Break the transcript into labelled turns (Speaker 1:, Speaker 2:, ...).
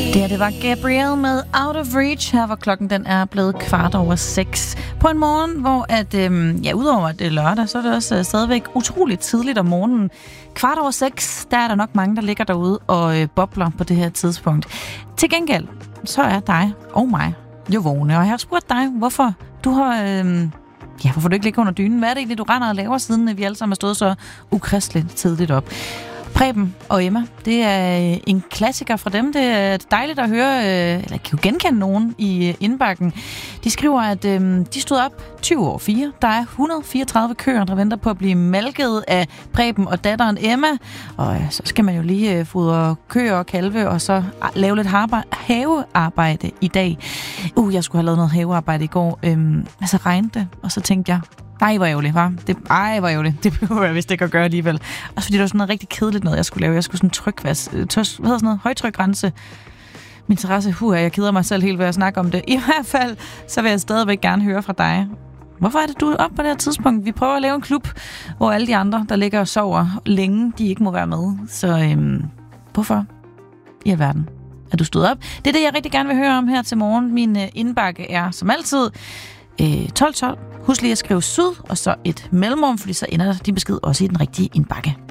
Speaker 1: Det var Gabrielle med Out of Reach. Her var klokken, den er blevet 6:15 på en morgen, hvor at, udover at det er lørdag, så er det også stadigvæk utroligt tidligt om morgenen. 6:15, der er der nok mange, der ligger derude og bobler på det her tidspunkt. Til gengæld, så er dig og mig jo vågne, og jeg har spurgt dig, hvorfor du har... hvorfor du ikke ligger under dynen. Hvad er det egentlig, du render og laver, siden vi alle sammen har stået så ukristeligt tidligt op? Preben og Emma, det er en klassiker fra dem. Det er dejligt at høre, eller kan jo genkende nogen i indbakken. De skriver, at de stod op 4. Der er 134 køer, der venter på at blive malket af Preben og datteren Emma. Og så skal man jo lige fodre køer og kalve, og så lave lidt havearbejde i dag. Jeg skulle have lavet noget havearbejde i går. Så regnede det, og så tænkte jeg, ej, hvor ærgerligt, hva'? Hvor ærgerligt. Det behøver jeg vist ikke at gøre alligevel. Også fordi det var sådan noget rigtig kedeligt noget, jeg skulle lave. Jeg skulle sådan højtrykrense min terrasse. Jeg keder mig selv helt ved at snakke om det. I hvert fald, så vil jeg stadigvæk gerne høre fra dig. Hvorfor er det, du er oppe på det her tidspunkt? Vi prøver at lave en klub, hvor alle de andre, der ligger og sover længe, de ikke må være med. Så hvorfor i alverden er du stået op? Det er det, jeg rigtig gerne vil høre om her til morgen. Min indbakke er som altid 12. Husk lige at skrive syd, og så et mellemrum, fordi så ender din besked også i den rigtige indbakke.